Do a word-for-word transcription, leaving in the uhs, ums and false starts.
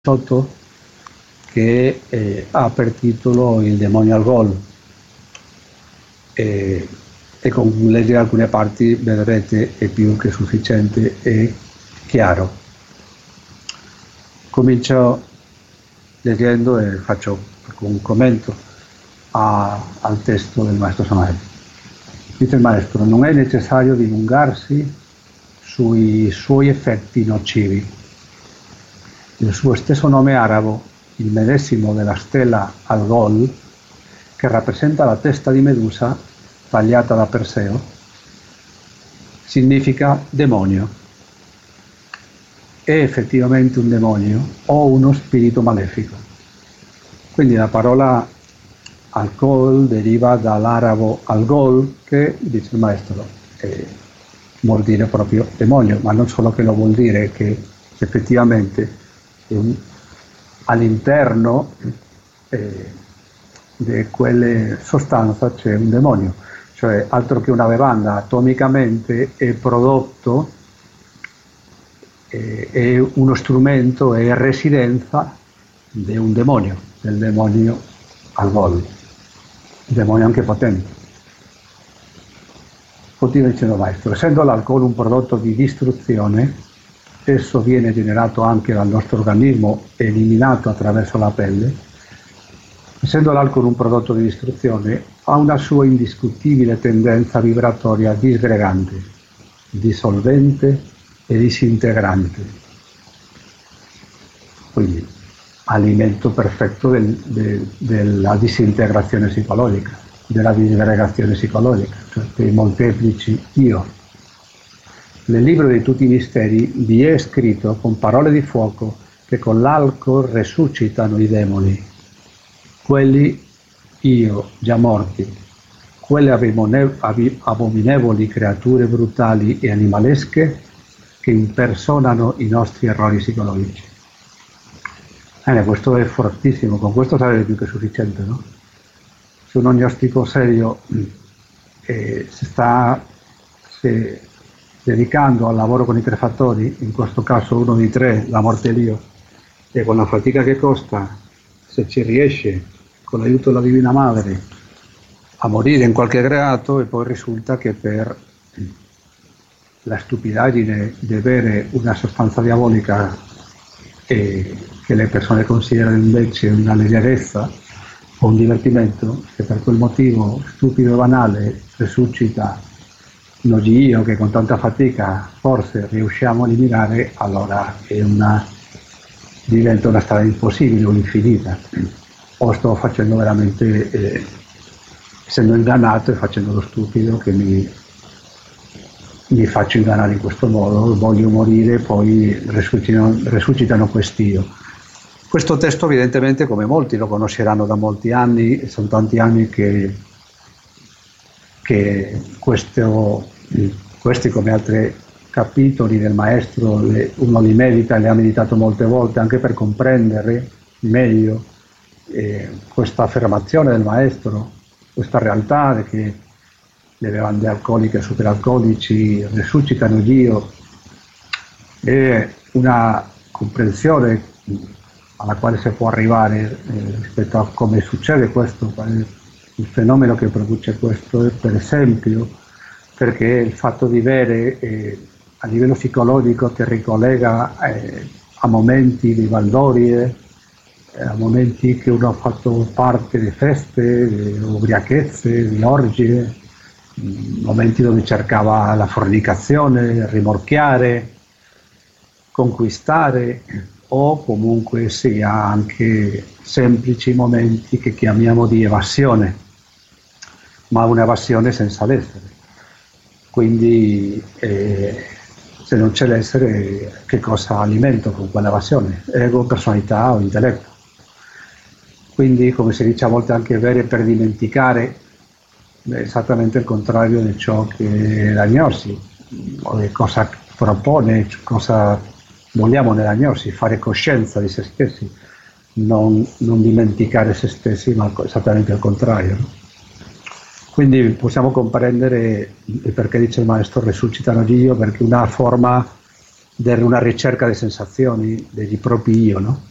diciotto che eh, ha per titolo Il demonio al gol e, e con leggere alcune parti vedrete è più che sufficiente e chiaro. Comincio leggendo e faccio un commento a, al testo del maestro Samael. Dice il maestro: non è necessario dilungarsi sui suoi effetti nocivi. Il suo stesso nome arabo, il medesimo della stella Algol, che rappresenta la testa di Medusa tagliata da Perseo, significa demonio. È effettivamente un demonio o uno spirito malefico. Quindi la parola Algol deriva dall'arabo Algol, che, dice il maestro, eh, vuol dire proprio demonio, ma non solo che lo vuol dire, che effettivamente all'interno eh, di quelle sostanze c'è un demonio, cioè altro che una bevanda, atomicamente è prodotto, eh, è uno strumento, è residenza di un demonio, del demonio Algol, un demonio anche potente. Continua dicendo il maestro: essendo l'alcol un prodotto di distruzione, esso viene generato anche dal nostro organismo, eliminato attraverso la pelle. Essendo l'alcol un prodotto di distruzione, ha una sua indiscutibile tendenza vibratoria disgregante, dissolvente e disintegrante. Quindi, alimento perfetto del, de, della disintegrazione psicologica, della disgregazione psicologica, cioè dei molteplici io. Nel libro di tutti i misteri vi è scritto con parole di fuoco che con l'alcol resuscitano i demoni, quelli io già morti, quelle abominevoli creature brutali e animalesche che impersonano i nostri errori psicologici. Eh, questo è fortissimo, con questo sarebbe più che sufficiente, no? Se un agnostico serio eh, si sta se, dedicando al lavoro con i tre fattori, in questo caso uno di tre, la morte e l'io, e con la fatica che costa, se ci riesce, con l'aiuto della Divina Madre, a morire in qualche grado, e poi risulta che per la stupidaggine di avere una sostanza diabolica eh, che le persone considerano invece una leggerezza o un divertimento, che per quel motivo stupido e banale resuscita noi io che con tanta fatica forse riusciamo a eliminare, allora è una, diventa una strada impossibile o infinita. O sto facendo veramente, eh, essendo ingannato e facendo lo stupido che mi, mi faccio ingannare in questo modo, voglio morire, poi resuscitano, resuscitano quest'io. Questo testo evidentemente, come molti lo conosceranno da molti anni, sono tanti anni che, che questo, questi come altri capitoli del maestro le, uno li medita e li ha meditato molte volte anche per comprendere meglio eh, questa affermazione del maestro, questa realtà che le bevande alcoliche e superalcolici resuscitano Dio, è una comprensione alla quale si può arrivare eh, rispetto a come succede questo, il fenomeno che produce questo è, per esempio, perché il fatto di bere eh, a livello psicologico ti ricollega eh, a momenti di baldorie, eh, a momenti che uno ha fatto parte di feste, di ubriachezze, di orgie, momenti dove cercava la fornicazione, rimorchiare, conquistare, o comunque sia anche semplici momenti che chiamiamo di evasione, ma un'evasione senza l'essere. Quindi eh, se non c'è l'essere, che cosa alimento con quell'evasione? Ego, personalità o intelletto. Quindi, come si dice a volte anche bere per dimenticare, è esattamente il contrario di ciò che è l'agnosi, o di cosa propone, cosa vogliamo nell'agnosi, fare coscienza di se stessi, non, non dimenticare se stessi, ma esattamente il contrario. Quindi possiamo comprendere il perché dice il maestro resuscitano Dio, perché una forma di una ricerca di sensazioni degli propri io, no?